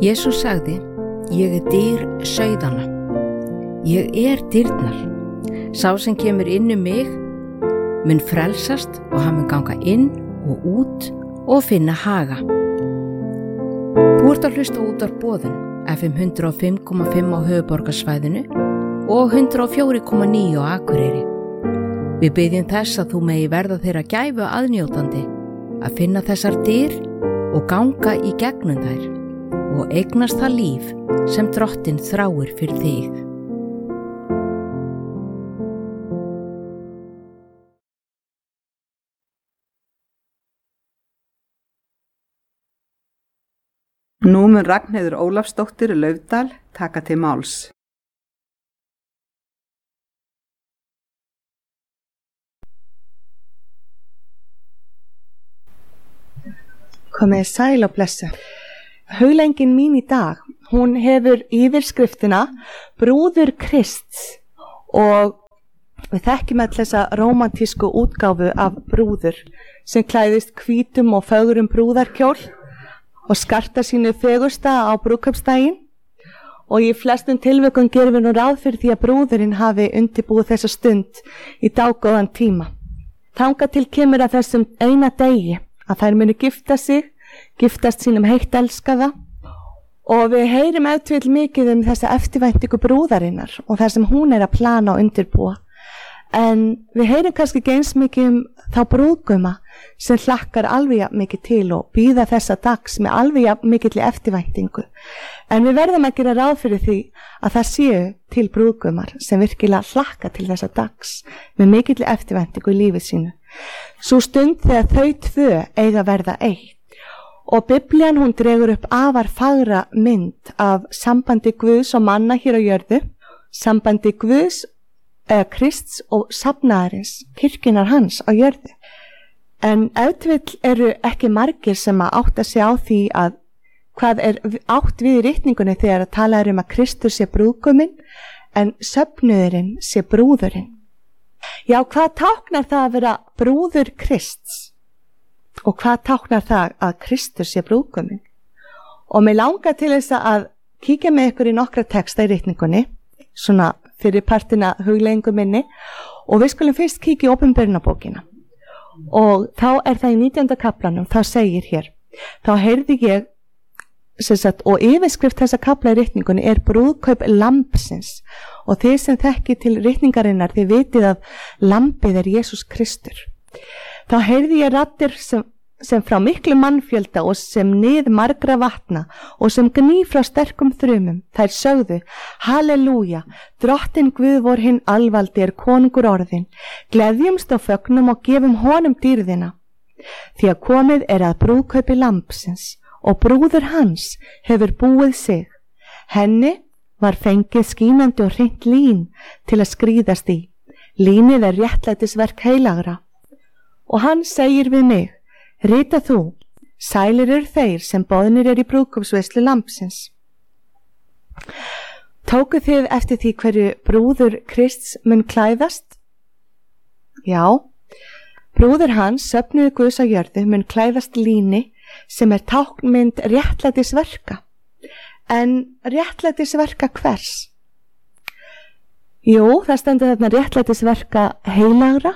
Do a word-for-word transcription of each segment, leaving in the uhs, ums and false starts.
Jesús sagði, ég er dyr sauðanna. Ég er dyrnar. Sá sem kemur inn um mig mun frelsast og hann mun ganga inn og út og finna haga. Þú ert að hlusta út af boðun F M hundrað og fimm komma fimm á höfuðborgarsvæðinu og hundrað og fjögur komma níu á Akureyri. Við byggjum þess að þú megi verða þeirra gæfu aðnjótandi að finna þessar dyr og ganga í gegnum þær og eignast það líf sem Drottinn þráir fyrir þig. Nú mun Ragnheiður Ólafsdóttir Laufdal taka til máls. Komið sæl og blessa. Hugleiðingin mín í dag, hún hefur yfirskriftina Brúður Krists og við þekkjum all þessa rómantísku útgáfu af brúður sem klæðist hvítum og fögrum brúðarkjól og skarta sínu fegursta á brúðkaupsdaginn og í flestum tilvikum gerum við nú ráð fyrir því að brúðurinn hafi undirbúið þessa stund í dágóðan tíma. Þangað til kemur að þessum eina degi að þær muni gifta sig, giftast sínum heitt elskaða og við heyrum ef til mikið um þessa eftirvæntingu brúðarinnar og það sem hún er að plana og undirbúa. En við heyrum kannski ekki eins mikið um þá brúðguma sem hlakkar alveg mikið til og bíða þessa dags með alveg mikið eftirvæntingu. En við verðum að gera ráð fyrir því að það séu til brúðgumar sem virkilega hlakka til þessa dags með mikið eftirvæntingu í lífið sínu. Sú stund þegar þau tvö eiga verða eitt. Og Biblían hún dregur upp afar fagra mynd af sambandi Guðs og manna hér á jörðu, sambandi Guðs, eða Krists og safnaðarins, kirkjunar hans á jörðu. En ef til vill eru ekki margir sem að átta sig á því að hvað er átt við í ritningunni þegar að tala um að Kristur sé brúðguminn en söfnuðurinn sé brúðurinn. Já, hvað táknar það að vera brúður Krists? Og hvað táknar það að Kristur sé brúðguminn? Og mig langar til þess að kíkja með ykkur í nokkra texta í ritningunni, svona fyrir partina hugleiðingu minni, og við skulum fyrst kíkja í Opinberunarbókina. Og þá er það í nítjánda kaflanum, þá segir hér, þá heyrði ég, sem sagt, og yfirskrift þessa kafla í ritningunni er brúðkaup lambsins, og þið sem þekki til ritningarinnar, þið vitið að lambið er Jesús Kristur. Þá heyrði ég raddir sem, sem frá miklu mannfjölda og sem nið margra vatna og sem gný frá sterkum þrumum. Þær sögðu, halleluja, Drottinn Guð vor hinn alvaldi er konungur orðinn, gleðjumst og fögnum og gefum honum dýrðina. Því að komið er að brúðkaupi lambsins og brúður hans hefur búið sig. Henni var fengið skínandi og hreint lín til að skríðast í. Línið er réttlætisverk heilagra. Og hann segir við mig, rita þú, sælir eru þeir sem boðnir er í brúðkaupsveislu lambsins. Tóku þið eftir því hverju brúður Krists mun klæðast? Já, brúður hans, söfnuðu Guðs á jörðu, mun klæðast líni sem er táknmynd réttlætisverka. En réttlætisverka hvers? Jú, það stendur þarna réttlætisverka heilagra.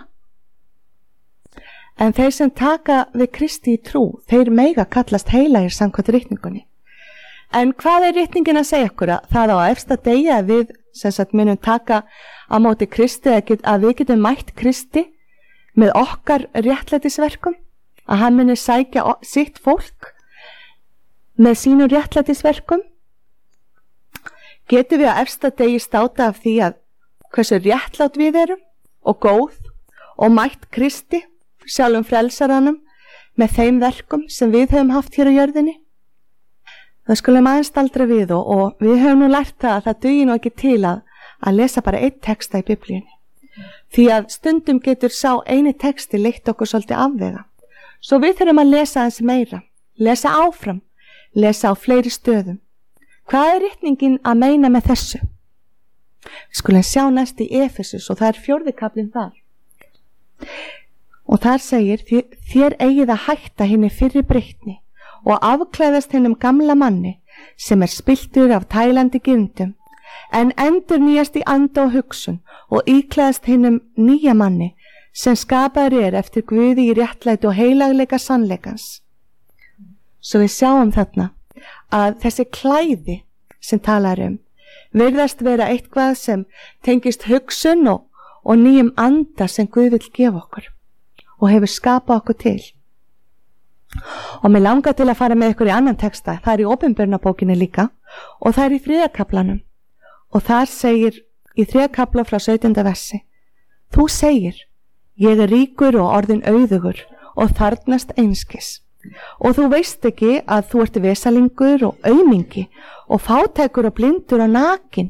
En þeir sem taka við Kristi í trú, þeir mega kallast heilagir samkvæmt ritningunni. En hvað er ritningin að segja okkur? Það á efsta degi að við sem sagt munum taka á móti Kristi, að við getum mætt Kristi með okkar réttlætisverkum, að hann muni sækja sitt fólk með sínum réttlætisverkum. Getum við á efsta degi státa af því að hversu réttlátt við erum og góð og mætt Kristi sjálfum frelsaranum með þeim verkum sem við höfum haft hér á jörðinni. Það skulum aðeins staldra við og, og við höfum nú lært það að það dugir nú ekki til að, að lesa bara einn texta í Biblíunni. Því að stundum getur sá eini texti leitt okkur svolítið afvega. Svo við þurfum að lesa eins meira, lesa áfram, lesa á fleiri stöðum. Hvað er ritningin að meina með þessu? Við skulum sjá næst í Efesus og það er fjórði kaflinn þar. Og þar segir, þér eigið að hætta hinni fyrri breytni og afklæðast hennum gamla manni sem er spilltur af tælandi gyrndum, en endur nýjast í anda og hugsun og íklæðast hennum nýja manni sem skapaður er eftir Guði í réttlæti og heilagleika sannleikans. Svo við sjáum þarna að þessi klæði sem talar um virðast vera eitthvað sem tengist hugsun og, og nýjum anda sem Guð vill gefa okkur og hefur skapað okkur til. Og mér langar til að fara með ykkur í annan texta, það er í Opinberunarbókinni líka og það er í þriðja kaflanum og þar segir í þriðja kafla frá sautjánda versi: Þú segir, ég er ríkur og orðin auðugur og þarfnast einskis og þú veist ekki að þú ert vesalingur og aumingi og fátækur og blindur og nakin.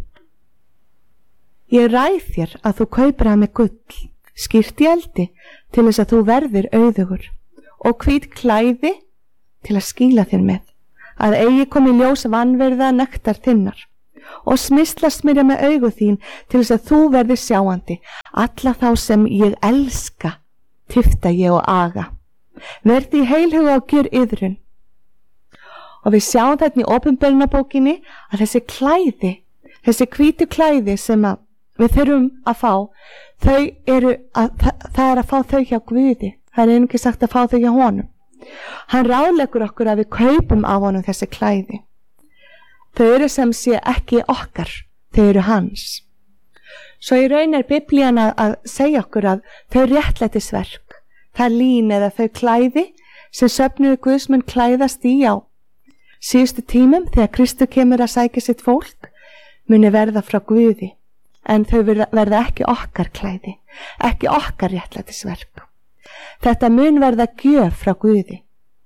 Ég ræð þér að þú kaupir að mig gull, skýrt í eldi til þess að þú verðir auðugur og hvít klæði til að skýla þér með, að eigi komi ljós vanverða nektar þinnar og smisla smyrja með augu þín til þess að þú verðir sjáandi, alla þá sem ég elska, tifta ég og aga. Verði í heilhuga og gjör yðrun. Og við sjáum þetta í Opinberunarbókinni að þessi klæði, þessi hvítu klæði sem að við þurfum að fá, þau eru að, það, það er að fá þau hjá Guði. Það er einnig sagt að fá þau hjá honum. Hann ráðleggur okkur að við kaupum af honum þessi klæði. Þau eru sem sé ekki okkar, þau eru hans. Svo í raun er Biblían að, að segja okkur að þau réttlætisverk, það lín eða þau klæði sem söfnuðu Guðsmenn klæðast í á síðustu tímum þegar Kristur kemur að sækja sitt fólk muni verða frá Guði, en þau verða, verða ekki okkar klæði, ekki okkar réttlætisverk. Þetta mun verða gjöf frá Guði.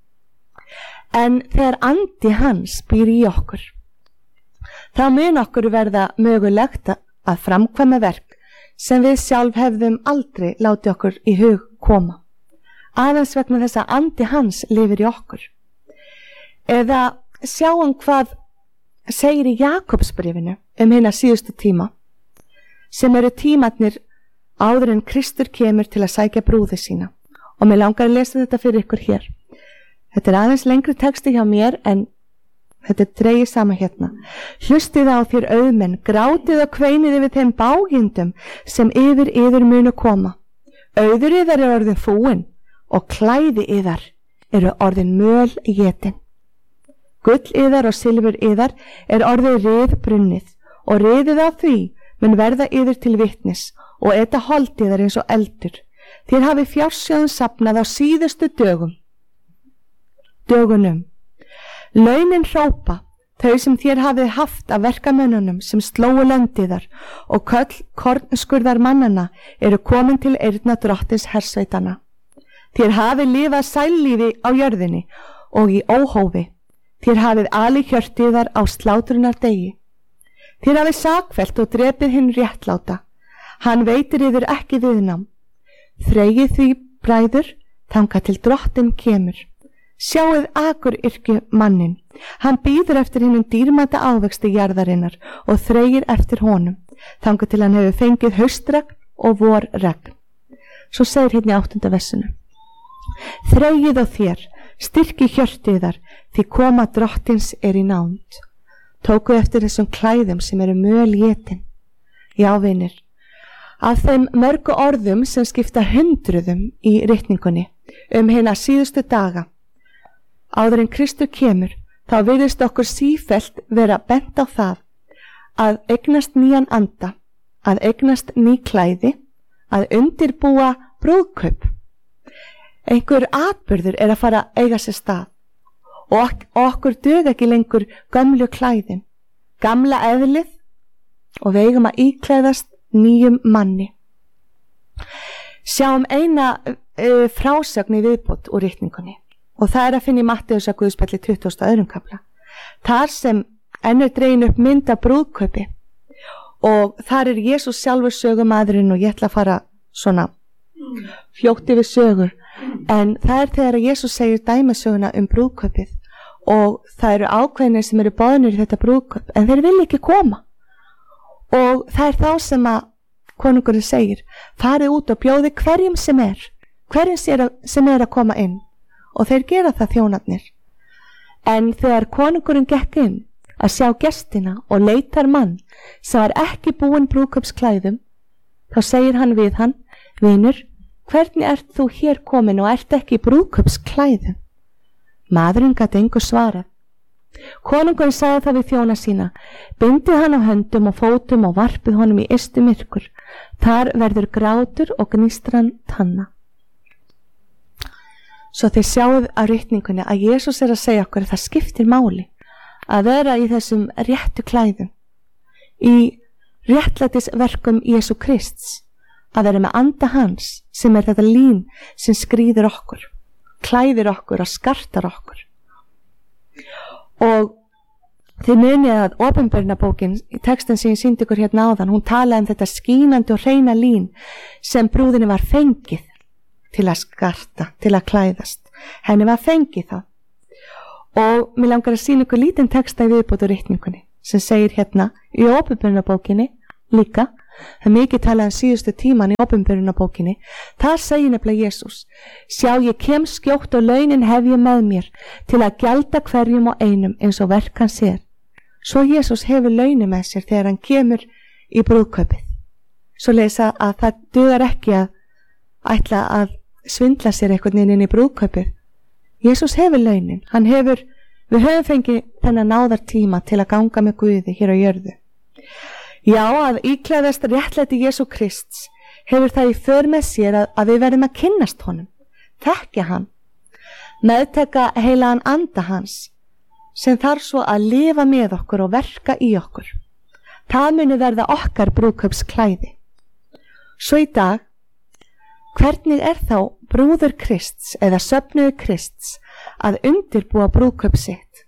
En þegar andi hans býr í okkur, þá mun okkur verða mögulegt að framkvæma verk sem við sjálf hefðum aldrei látið okkur í hug koma. Aðeins vegna þess að andi hans lifir í okkur. Eða sjáum hvað segir í Jakobsbréfinu um hina síðustu tíma, sem eru tímarnir áður en Kristur kemur til að sækja brúði sína. Og mér langar að lesa þetta fyrir ykkur hér. Þetta er aðeins lengri texti hjá mér en þetta er dregið saman hérna. Hlustið á þér auðmenn, grátið og kveinið yfir þeim bágindum sem yfir yður munu koma. Auður yðar er orðin fúin og klæði yðar eru orðin möl étin. Gull yðar og silfur yðar er orðið rið brunnið og riðið á því mun verða yður til vitnis og eta hold yðar eins og eldur. Þér hafi fjársjóðum safnað á síðustu dögum. Dögunum. Launin hrópa, þau sem þér hafið haft af verkamönnunum sem slóu landiðar og köll kornskurðar mannana eru komin til eyrna drottins hersveitana. Þér hafið lifað sællífi á jörðinni og í óhófi. Þér hafið ali hjörtiðar á slátrunar degi. Þér hafið sakfellt og drepið hinn réttláta. Hann veitir yfir ekki viðnám. Þreyið því bræður, þangað til drottin kemur. Sjáuð akur yrkju mannin. Hann býður eftir hinnum dýrmæta ávexti jarðarinnar og þreyir eftir honum, þangað til hann hefur fengið haustregn og vorregn. Svo segir hérna í áttunda versinu: Þreyið á þér, styrki hjörtiðar, því koma drottins er í nánd. Tókuð eftir þessum klæðum sem eru möl étin. Já, vinir, af þeim mörgu orðum sem skipta hundruðum í ritningunni um hina síðustu daga, áður en Kristur kemur, þá virðist okkur sífellt vera bent á það að eignast nýjan anda, að eignast ný klæði, að undirbúa brúðkaup. Einhver atburður er að fara að eiga sér stað og okkur dug ekki lengur gömlu klæðin, gamla eðlið, og við eigum að íklæðast nýjum manni. Sjáum eina uh, frásögn í viðbót úr ritningunni og það er að finna í Matteusar guðspjalli tuttugasta og öðrum kafla. Þar sem enn er dregin upp mynd af brúðkaupi og þar er Jesús sjálfur sögumadurinn, og ég ætla að fara svona fljótt yfir sögur, en það er þegar Jesús segir dæmasöguna um brúðkaupið og það eru ákveðnir sem eru boðnir í þetta brúðkaup en þeir vilja ekki koma, og það er þá sem að konungurinn segir: farið út og bjóði hverjum sem er hverjum sem er að koma inn, og þeir gera það, þjónarnir. En þegar konungurinn gekk inn að sjá gestina og leitar mann sem var ekki búinn brúðkaupsklæðum, þá segir hann við hann: vinur, hvernig ert þú hér komin og ert ekki í brúðkaupsklæðum? Maðurinn gat engu svarað. Konungurinn sagði það við þjóna sína: bindið hann á höndum og fótum og varpið honum í ystu myrkur, þar verður grátur og gnistran tanna. Svo þið sjáuð á ritningunni að Jesús er að segja okkur að það skiptir máli að vera í þessum réttu klæðum, í réttlætisverkum Jesú Krists, að vera með anda hans sem er þetta lín sem skríður okkur, klæðir okkur og skartar okkur. Og þið munið að Opinberunarbókin, í textin sem ég sýndi ykkur hérna áðan, hún talaði um þetta skínandi og hreina lín sem brúðinni var fengið til að skarta, til að klæðast. Henni var fengið það. Og mér langar að sýna ykkur lítinn texta í viðbót úr ritningunni sem segir hérna í Opinberunarbókinni líka, það er mikið talað um síðustu tíman í Opinberunarbókinni, þar segir nefnilega Jesús: sjá, ég kem skjótt og launin hef ég með mér til að gjalda hverjum og einum eins og verk hans er. Svo Jesús hefur launin með sér þegar hann kemur í brúðkaupið. Svo lesa að það dugar ekki að ætla að svindla sér einhvern veginn inn í brúðkaupið. Jesús hefur launin, hann hefur, við höfum fengið þennan náðartíma til að ganga með Guði hér á jörðu. Já, að íklæðast réttlæti Jesú Krists hefur það í för með sér að, að við verðum að kynnast honum, þekkja hann, meðtaka heilagan anda hans sem þarf svo að lifa með okkur og verka í okkur. Það muni verða okkar brúðkaupsklæði. Svo í dag, hvernig er þá brúður Krists eða söfnuður Krists að undirbúa brúðkaup sitt?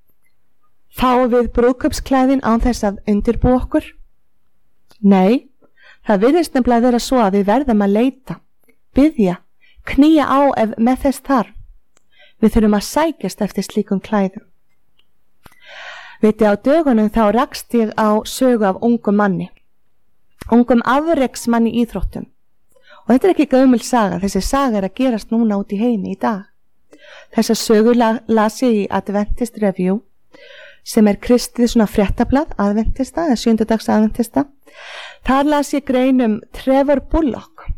Fáum við brúðkaupsklæðin án þess að undirbúa okkur? Nei, það virðist nefnilega vera svo að við verðum að leita, biðja, knýja á ef með þess þarf. Við þurfum að sækjast eftir slíkum klæðum. Viti, á dögunum þá rakst ég á sögu af ungum manni, ungum afreksmanni í íþróttum. Og þetta er ekki gömul saga, þessi saga er að gerast núna út í heimi í dag. Þessa sögu la, las ég í Adventist Review, sem er kristið svona fréttablað aðventista, eða sjöndudags aðventista. Þar las ég grein um Trevor Bullock.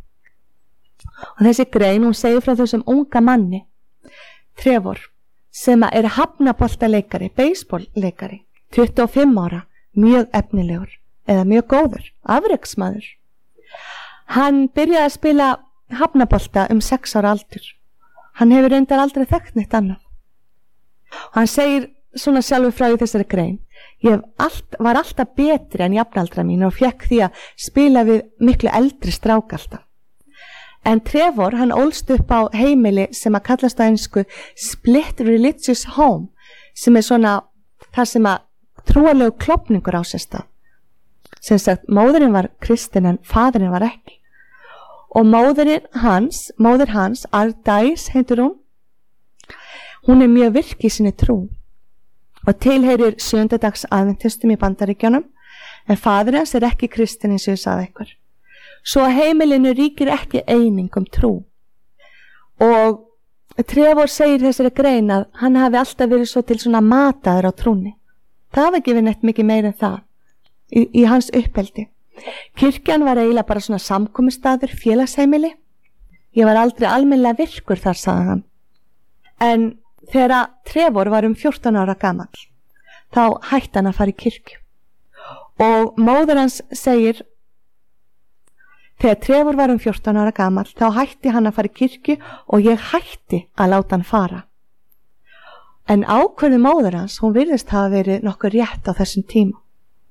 Og þessi grein, hún segir frá þessum unga manni, Trevor, sem er hafnaboltaleikari, beisbólleikari, tuttugu og fimm ára, mjög efnilegur, eða mjög góður, afreksmaður. Hann byrjaði að spila hafnabolta um sex ára aldur. Hann hefur reyndar aldrei þekkt neitt annað. Og hann segir svona sjálfur frá í þessari grein: ég allt, var alltaf betri en jafnaldra mín og fekk því að spila við miklu eldri strák alltaf. En Trevor, hann ólst upp á heimili sem að kallast á ensku Split Religious Home, sem er svona þar sem að trúarlegu klofningur á sér stað. Sem sagt, móðurinn var kristin en fadurinn var ekki. Og móðurinn hans, móður hans, Ardais heitur hún, hún er mjög virk í sinni trú og tilheyrir sjöndudags aðventistum í Bandaríkjunum, en fadur hans er ekki kristin eins og ég sagði ykkur. Svo að heimilinu ríkir ekki eining um trú. Og Trevor segir þessari grein að hann hafi alltaf verið svo til svona mataður á trúni. Það var ekki við neitt mikið meira en það í, í hans uppeldi. Kirkjan var eiginlega bara svona samkomustaður, félagsheimili. Ég var aldrei almennilega virkur þar, sagði hann. En þegar Trevor var um fjórtán ára gamall, þá hætti hann að fara í kirkju. Og móður hans segir, þegar Trevor var um fjórtán ára gamall, þá hætti hann að fara í kirkju og ég hætti að láta hann fara. En ákvörðu móður hans, hún virðist hafa verið nokkuð rétt á þessum tíma.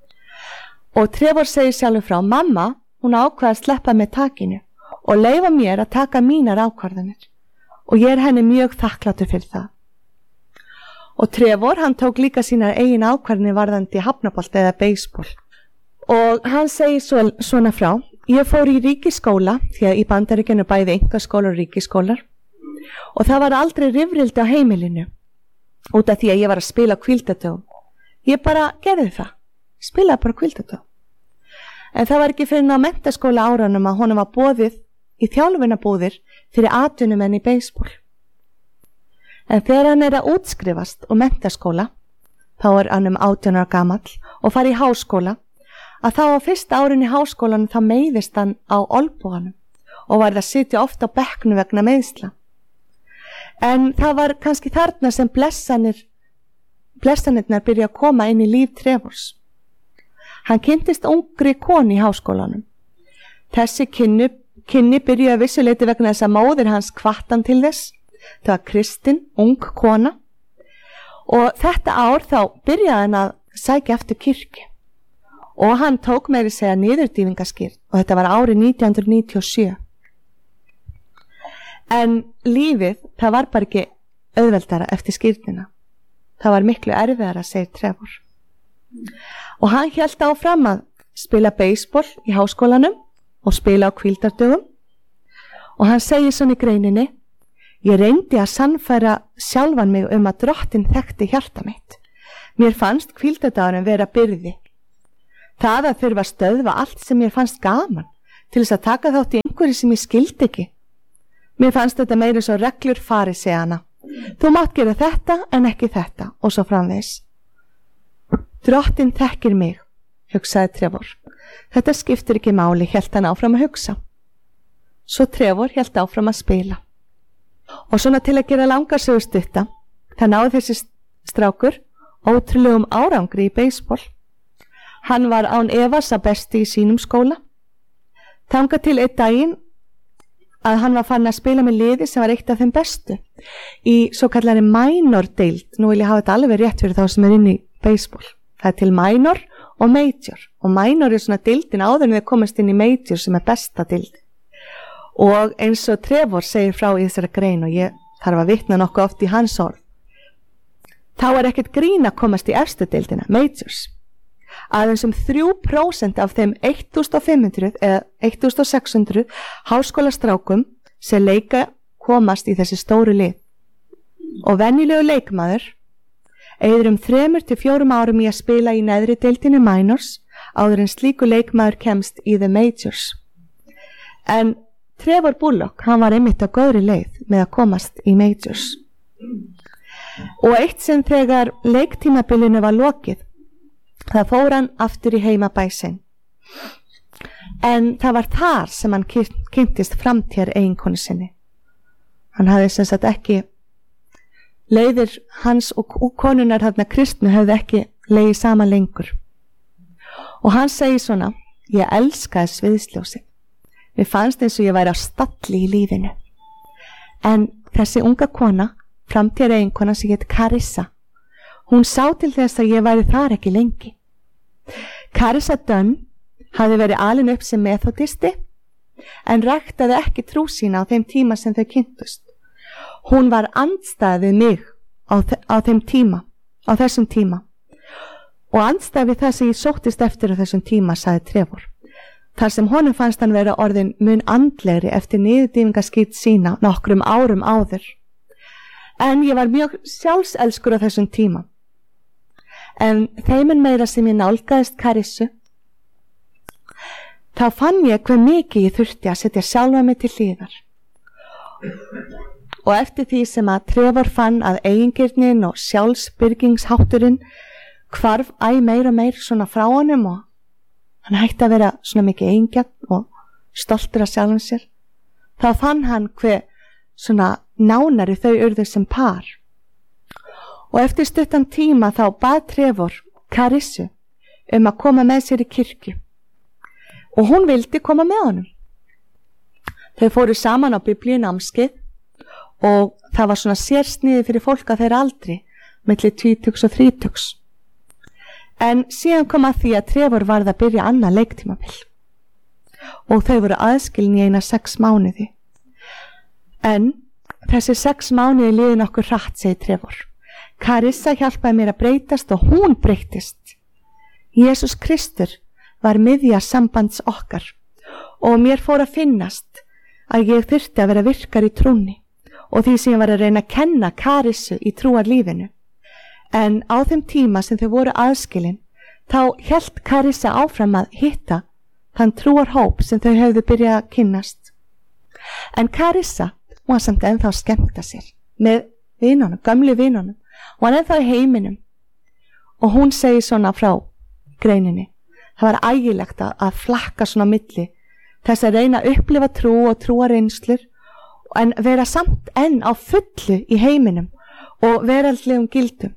Og Trevor segir sjálfur frá: mamma, hún ákvað að sleppa með takinu og leyfa mér að taka mínar ákvarðanir. Og ég er henni mjög þakklátur fyrir það. Og Trevor, hann tók líka sínar eigin ákvarðanir varðandi hafnabolt eða beisból. Og hann segir svo, svona frá: ég fór í ríkiskóla, því að í Bandaríkjunum er bæði einkaskólar og ríkiskólar. Og það var aldrei rifrildi á heimilinu, út af því að ég var að spila hvíldardögum. Ég bara gerði það, spilaði bara hvíldardögum. En það var ekki fyrir á menntaskóla áranum að honum var boðið í þjálfunarbúðir fyrir atvinnumenn í beisból. En þegar hann er að útskrifast og menntaskóla, þá er hann um átján ára gamall og fari í háskóla, að þá á fyrsta árin í háskólanum þá meiðist hann á olnboganum og varð að sitja oft á bekknu vegna meiðsla. En það var kannski þarna sem blessanir, blessanirnar byrja að koma inn í líf Trevors. Hann kynntist ungri konu í háskólanum. Þessi kynni, kynni byrja að vissuleiti vegna þess að móðir hans hvatti hann til þess. Það var kristin, ung kona. Og þetta ár þá byrjaði hann að sækja eftir kirkju. Og hann tók meiri segja niðurdýfingaskýrn og þetta var árið nítján hundruð níutíu og sjö. En lífið, það var bara ekki auðveldara eftir skýrnina. Það var miklu erfiðara, segir Trevor. Og hann hélt áfram að spila beisbol í háskólanum og spila á hvíldardögum. Og hann segir svona í greininni: ég reyndi að sannfæra sjálfan mig um að Drottinn þekkti hjarta mitt. Mér fannst hvíldardagurinn vera byrði. Það að þurfa að stöðva allt sem mér fannst gaman til þess að taka þátt í einhverju sem ég skildi ekki. Mér fannst þetta meira svo reglur fari, segja hana. Þú mátt gera þetta en ekki þetta og svo framvegis. Drottinn þekkir mig, hugsaði Trevor. Þetta skiptir ekki máli, hélt hann áfram að hugsa. Svo Trevor hélt áfram að spila. Og svona til að gera langa sögu stutta, það náði þessi strákur ótrúlegum árangri í beisbol. Hann var án efas að besti í sínum skóla. Þangað til einn daginn að hann var farin að spila með liði sem var eitt af þeim bestu í svo kallari minor deild. Nú vil ég hafa þetta alveg rétt fyrir þá sem er inn í beisbol. Það er til minor og major. Og minor er svona deildin áður en þeir komast inn í major sem er besta deild. Og eins og Trevor segir frá í þessari grein, og ég þarf að vitna nokkuð oft í hans orð, þá er ekkert grín að komast í efstu deildina, majors. Aðeins um þrjú prósent af þeim fimmtán hundruð eða sextán hundruð háskólastrákum sem leika komast í þessi stóru lið. Og venjulegu leikmaður eyðir um þremur til fjórum árum í að spila í neðri deildinni minors áður en slíku leikmaður kemst í the majors. En Trevor Bullock, hann var einmitt á góðri leið með að komast í majors. Og eitt sem þegar leiktímabilinu var lokið, það fór hann aftur í heimabæ sinn. En það var þar sem hann kynntist framtíðar eiginkonu sinni. Hann hafði sem sagt ekki, leiðir hans og konunar þarna kristnu hefði ekki leiðið saman lengur. Og hann segi svona: ég elskaði sviðsljósið. Mér fannst eins og ég væri á stalli í lífinu. En þessi unga kona, framtíðar eiginkona sem hét Carissa, hún sá til þess að ég væri þar ekki lengi. Carissa Dunn hafði verið alin upp sem methodisti en ræktaði ekki trú sína á þeim tíma sem þau kynntust. Hún var andstæð við mig á, á þeim tíma, á þessum tíma. Og andstæð við það sem ég sóttist eftir á þessum tíma, sagði Trevor. Þar sem honum fannst hann vera orðin mun andlegri eftir niðurdýfingaskýrt sína nokkrum árum áður. En ég var mjög sjálfselskur á þessum tíma. En þeimun meira sem ég nálgaðist Carissu, þá fann ég hve mikið ég þurfti að setja sjálfa mig til hliðar. Og eftir því sem að Trevor fann að eigingirnin og sjálfsbyrgingshátturinn hvarf æ meir og meir svona frá honum og hann hætti að vera svona mikið eigingjarn og stoltur af sjálfum sér, þá fann hann hve svona nánari þau urðu sem par. Og eftir stuttan tíma þá bað Trevor Carissu um að koma með sér í kirkju. Og hún vildi koma með honum. Þau fóru saman á biblíunámskeið og það var svona sérsniði fyrir fólk að þeirra aldri, milli tvítugs og þrítugs. En síðan kom að því að Trevor varð að byrja annað leiktímabil. Og þau voru aðskilin í eina sex mánuði. En þessi sex mánuði liði nokkur hratt, segir Trevor. Carissa hjálpaði mér að breytast og hún breytist. Jesús Kristur var miðja sambands okkar og mér fór að finnast að ég þyrfti að vera virkar í trúnni og því sem ég var að reyna að kenna Carissu í trúarlífinu. En á þeim tíma sem þau voru aðskilin, þá hélt Carissa áfram að hitta þann trúarhóp sem þau höfðu byrjað að kynnast. En Carissa var samt ennþá skemmta sér með vinunum, gömlu vinunum og hann er þá í heiminum og hún segir svona frá greininni. Það var ægilegt að flakka svona milli þess að reyna að upplifa trú og trúa reynslur en vera samt enn á fullu í heiminum og veraldlegum gildum.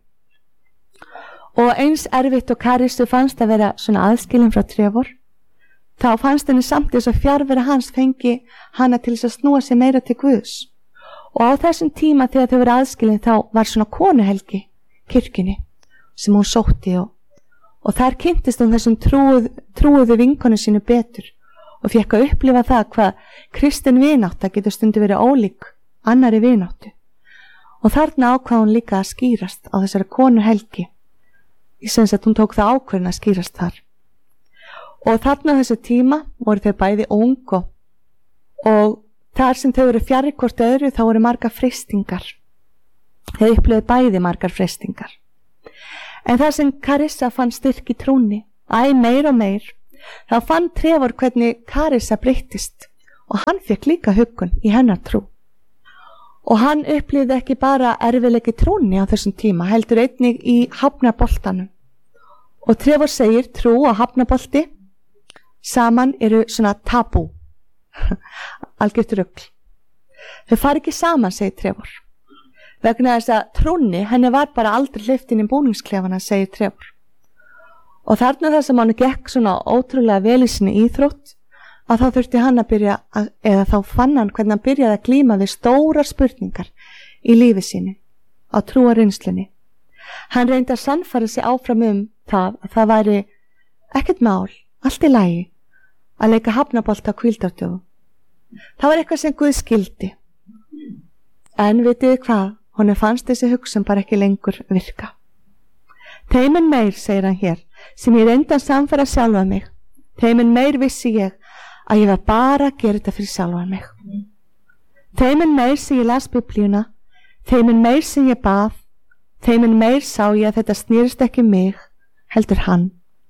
Og eins erfitt og Karistu fannst að vera svona aðskilin frá Trevor, þá fannst henni samt þess að fjárvera hans fengi hana til þess að snúa sig meira til Guðs. Og á þessum tíma þegar þau voru aðskilin þá var svona konuhelgi kirkjunni sem hún sótti og, og þar kynntist hún þessum trúuð, trúuðu vinkonu sínu betur og fekk að upplifa það hvað kristin vinátta getur stundu verið ólík annari vináttu. Og þarna ákvað hún líka að skýrast á þessari konuhelgi. Í sens að hún tók það ákvörðin að skýrast þar. Og þarna þessu tíma voru þau bæði ung og, og þar sem þau voru fjarri hvort öðru þá voru margar freistingar. Þau upplöðu bæði margar freistingar. En það sem Karissa fann styrk í trúnni, æ meir og meir, þá fann Trevor hvernig Karissa breyttist og hann fekk líka huggun í hennar trú. Og hann upplýði ekki bara erfiðleiki trúnni á þessum tíma, heldur einnig í hafnaboltanum. Og Trevor segir trú og hafnabolti saman eru svona tabú, algjört rugl. Þau fari ekki saman, segir Trevor. Vegna þess að trúnni, henni var bara aldrei hleypt inn í búningsklefana, segir Trevor. Og þarna það sem hann gekk svona ótrúlega vel í sinni íþrótt, að þá þurfti hann að byrja, að, eða þá fann hann hvernig hann byrjaði að glíma við stórar spurningar í lífi sínu, á trúarinslunni. Hann reyndi að sannfæra sig áfram um það að það væri ekkert mál, allt í lagi, að leika hafnabolt á hvíldardögum. Það var eitthvað sem Guð skildi. En vitið hvað, honum fannst þessi hugsun bara ekki lengur virka. Þeiminn meir, segir hann hér, sem ég reyndi að samfæra sjálfa mig, þeiminn meir vissi ég að ég var bara að gera þetta fyrir sjálfa mig. Þeiminn meir sem ég las biblíuna, þeiminn meir sem ég bað, þeiminn meir sá ég að þetta snýrist ekki mig, heldur hann.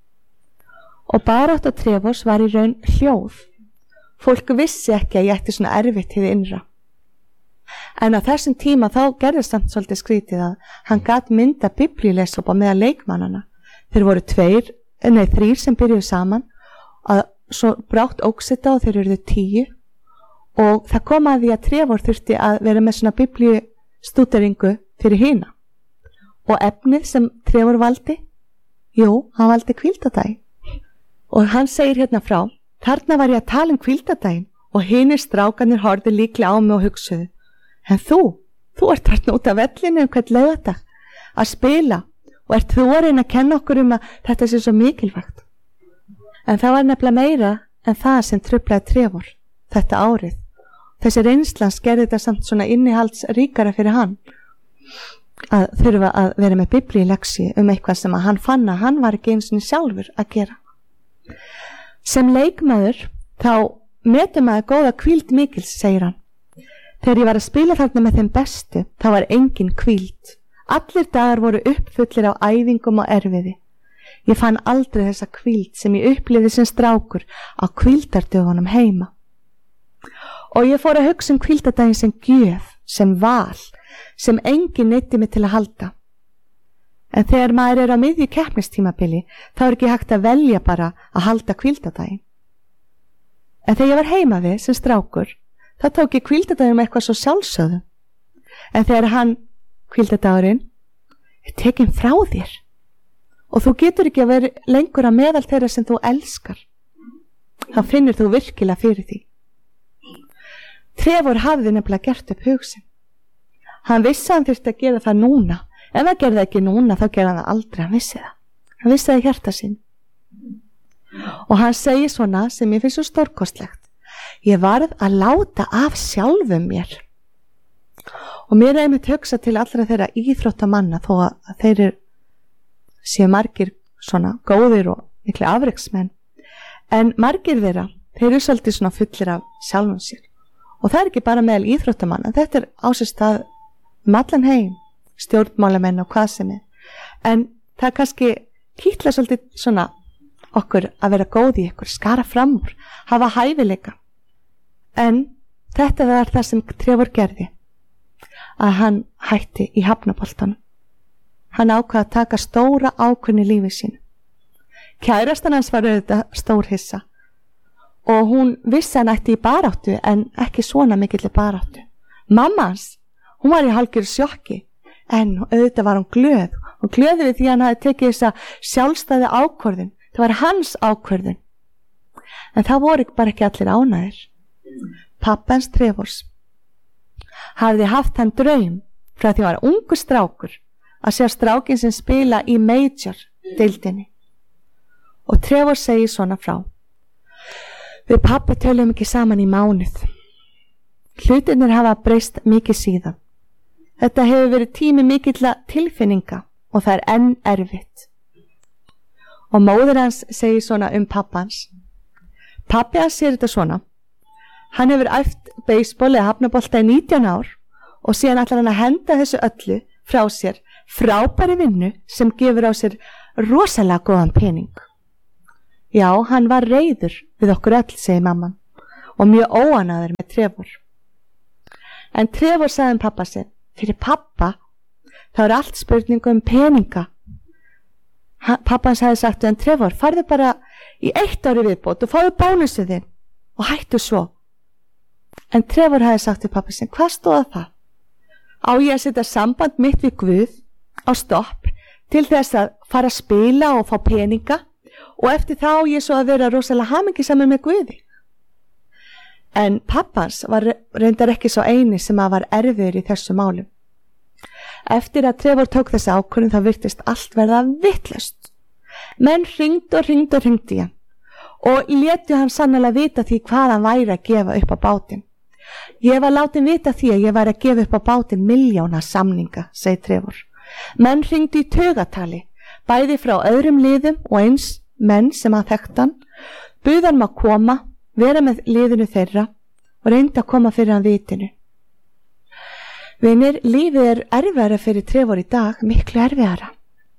Og barátta Trevors var í raun hljóð. Fólk vissi ekki að ég ætti svona erfitt hið innra. En á þessum tíma þá gerðist samt svolítið skrítið að hann gat mynda biblíulesop á meðal leikmannana. Þeir voru tveir, nei þrýr sem byrjuðu saman, að svo brátt óksita og þeir eruðu tíu og það kom að því að Trevor þurfti að vera með svona biblíustúderingu fyrir hina. Og efnið sem Trevor valdi, jú, hann valdi hvíldadaginn. Og hann segir hérna frá, þarna var ég að tala um hvíldadaginn og hinir strákanir horfðu líklega á mig og hugsuðu, en þú, þú ert þarna út af vellinu um hvern laugardag að spila og ert þú að reyna að kenna okkur um að þetta sé svo mikilvægt. En það var nefnilega meira en það sem truflaði Trevor þetta árið. Þessi reynslan skerði þetta samt svona innihaldsríkara fyrir hann að þurfa að vera með biblíuleksi um eitthvað sem að hann fann að hann var ekki eins og sjálfur að gera. Sem leikmaður þá metur maður góða hvíld mikils, segir hann. Þegar ég var að spila þarna með þeim bestu, þá var engin hvíld. Allir dagar voru uppfullir á æfingum og erfiði. Ég fann aldrei þessa hvíld sem ég upplifði sem strákur á hvíldardögunum heima. Og ég fór að hugsa um hvíldardaginn sem gjöf, sem val, sem enginn neytti mig til að halda. En þegar maður er á miðju keppnistímabili, þá er ekki hægt að velja bara að halda hvíldardaginn. En þegar ég var heima við sem strákur, þá tók ég hvíldardaginn með eitthvað svo sjálfsögðu. En þegar hann, hvíldardagurinn, er tekinn frá þér og þú getur ekki að vera lengur að meðal þeirra sem þú elskar, þá finnur þú virkilega fyrir því. Trevor hafði nefnilega gert upp hugsin. Hann vissi að hann þurfti að gera það núna. Ef það gerði ekki núna, þá gerði hann það aldrei, hann vissi það. Hann vissi það í hjarta sín. Og hann segir svona sem ég finnst svo stórkostlegt. Ég varð að láta af sjálfum mér. Og mér er einmitt hugsa til allra þeirra íþróttamanna þó að þeir eru séu margir svona góðir og miklu afreksmenn. En margir þeirra, þeir eru svolítið svona fullir af sjálfum sér. Og það er ekki bara meðal íþróttamanna, þetta er á sér stað um allan heim, stjórnmálamenn og hvað sem er. En það kannski kýtla svolítið svona okkur að vera góð í ykkur, skara fram úr, hafa hæfileika. En þetta var það sem Trevor gerði. að hann hætti í hafnaboltanum. Hann ákvað að taka stóra ákvörðun í lífi sínu. Kærastan hans var auðvitað stórhissa og hún vissi hann ætti í baráttu en ekki svona mikilli baráttu. Mamma hans, hún var í hálfgerðu sjokki en auðvitað var hún glöð og glöði við því hann hafði tekið þessa sjálfstæði ákvörðun. Það var hans ákvörðun. En það voru bara ekki allir ánægðir. Pabbi hans Trevors hafði haft hann draum frá því að var ungur strákur að sjá strákin sem spila í Major deildinni. Og Trevor segir svona frá: við pabbi tölum ekki saman í mánuð. Hlutirnir hafa breyst mikið síðan. Þetta hefur verið tími mikilla tilfinninga og það er enn erfitt. Og móðir hans segir svona um pabba hans: pabbi hans sér þetta svona. Hann hefur æft beisbol eða hafnabolta í nítján ár og síðan ætlar hann að henda þessu öllu frá sér frábæri vinnu sem gefur á sér rosalega góðan pening. Já, hann var reiður við okkur öll, segir mamman, og mjög óanaður með Trevor. En Trevor sagði um pappa sinn: fyrir pappa þá er allt spurningu um peninga. Pappa hans hefði sagt við hann: Trevor, farðu bara í eitt ári viðbót og fáðu bónusið þinn og hættu svo. En Trevor hefði sagt við pappa sinn: hvað stóða það? Á ég að setja samband mitt við Guð á stopp til þess að fara að spila og fá peninga og eftir þá á ég svo að vera rosalega hamingjusamur með Guði? En pappans var reyndar ekki svo eini sem að var erfiður í þessu málum. Eftir að Trevor tók þessi ákvörðun þá virtist allt verða vitlaust. Menn hringdu og hringdu og hringdu í hann og létu hann sannlega vita því hvað hann væri að gefa upp á bátinn. Ég var látin vita því að ég væri að gefa upp á bátinn milljóna samninga, segir Trevor. Menn hringdu í tugatali, bæði frá öðrum liðum og eins menn sem að þekkti hann, buðu hann að koma, vera með liðinu þeirra og reynda að koma fyrir hann vitinu. Vinir, lífið er erfiðara fyrir Trevor í dag, miklu erfiðara.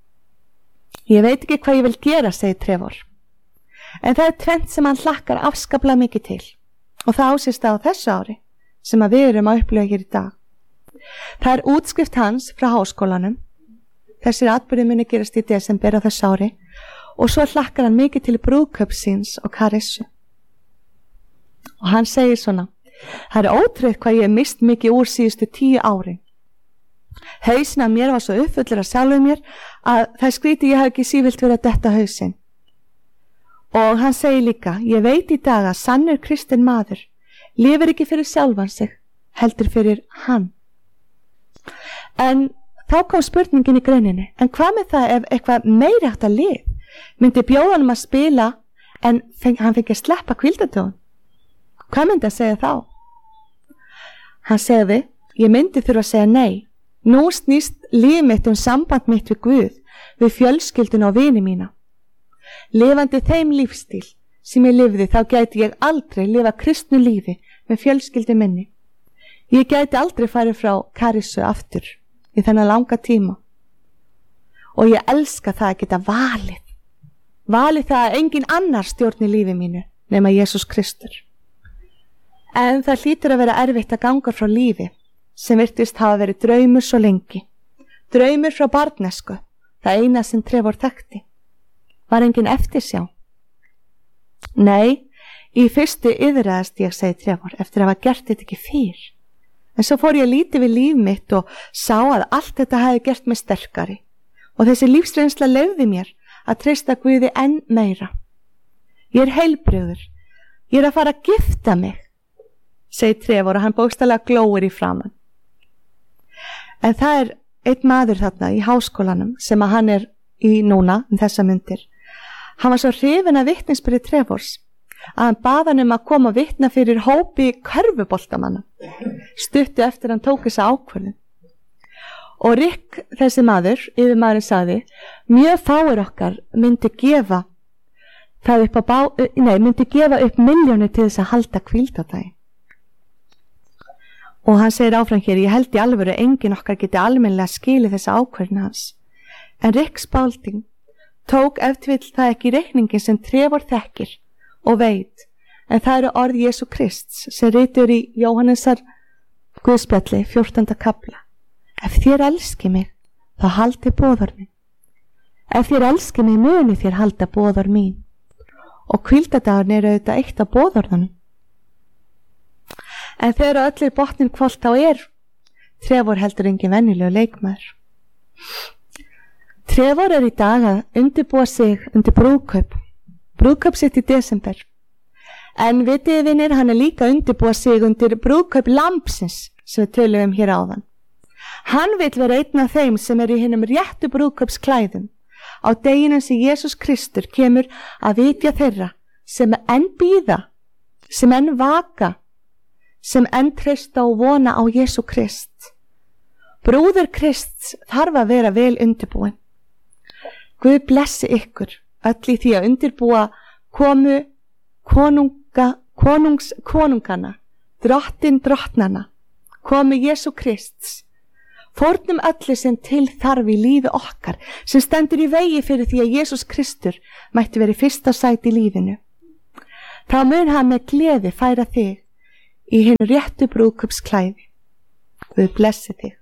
Ég veit ekki hvað ég vil gera, segir Trevor. En það er tvennt sem hann hlakkar afskaplega mikið til og það ásist á þessu ári sem að við erum að upplifa hér í dag. Það er útskrift hans frá háskólanum. Þessir atburðir muni gerast í desember á þessu ári og svo hlakkar hann mikið til brúðkaupsins og karissu. Og hann segir svona: það er ótrúið hvað ég hef mist mikið úr síðustu tíu árin. Hausinn af mér var svo uppfullur að sjálfu mér að það skríti ég hef ekki sívilt verið að detta hausinn. Og hann segir líka: ég veit í dag að sannur kristinn maður lifir ekki fyrir sjálfan sig, heldur fyrir hann. En þá kom spurningin í greininni: en hvað með það ef eitthvað meiri átt að lið myndi bjóða hann að spila en feng, hann fengi að sleppa hvíldardögun? Hvað myndi að segja þá? Hann segði: ég myndi þurfa að segja nei. Nú snýst líf mitt um samband mitt við Guð, við fjölskylduna og vini mína. Lifandi þeim lífstíl sem ég lifði þá gæti ég aldrei lifa kristnu lífi með fjölskyldu minni. Ég gæti aldrei farið frá karissu aftur í þennan langa tíma. Og ég elska það að geta valið. Valið það að engin annar stjórni lífi mínu nema Jesús Kristur. En það hlýtur að vera erfitt að ganga frá lífi sem virtist hafa verið draumur svo lengi. Draumur frá barnesku, það eina sem Trevor þekkti. Var engin eftirsjá? Nei, í fyrstu yðraðast ég, segi Trevor, eftir að hafa gert þetta ekki fyrr. En svo fór ég lítið við líf mitt og sá að allt þetta hefði gert mig sterkari. Og þessi lífsreynsla leyfði mér að treysta Guði enn meira. Ég er heilbrigður. Ég er að fara að gifta mig, segir Trevor og hann bókstaflega glóir í framan. En það er einn maður þarna í háskólanum sem að hann er í núna um þessa myndir. Hann var svo hrifinn af vitnisburði Trevors að hann bað hann um að koma að vitna fyrir hópi körfuboltamanna stuttu eftir hann tók þessa ákvörðun. Og Rick, þessi maður, yfirmaðurinn sagði: mjög fáir okkar myndi gefa það upp á bá, nei, myndi gefa upp milljónir til þess að halda hvíldardaginn. Og hann segir áfram hér: ég held í alvöru engin okkar geti almennilega skilið þessa ákvörðun hans. En Rick Spalding tók eftir vill það ekki reikningin sem Trevor þekkir og veit, en það eru orð Jesú Krists sem ritur í Jóhannesar Guðspjalli, fjórtánda kafla. Ef þér elski mig, þá haldi boðorð mín. Ef þér elski mig, muni þér halda boðorð mín. Og hvíldadagurinn er auðvitað eitt af boðorðunum. En þegar öllir botnin kvöld þá er Trevor heldur engin venjulegu leikmaður. Trevor er í dag að undirbúa sig undir brúðkaup. Brúðkaup sitt í desember. En vitiði vinir, hann er líka að undirbúa sig undir brúðkaup lambsins sem við töluðum hér áðan. Hann vill vera einn af þeim sem er í hinum réttu brúðkaupsklæðum á deginum sem Jesús Kristur kemur að vitja þeirra sem enn bíða, sem enn vaka, sem enn treysta og vona á Jesú Krist. Brúður Krists þarf að vera vel undirbúin. Guð blessi ykkur öll í því að undirbúa komu konunga, konungs, konungana, drottin drottnana, komu Jesú Krists. Fórnum öllu sem til þarf í lífi okkar, sem stendur í vegi fyrir því að Jesús Kristur mætti verið fyrsta sæti í lífinu. Þá mun hann með gleði færa þig í hinu réttu brúðkaupsklæði. Guð blessi þig.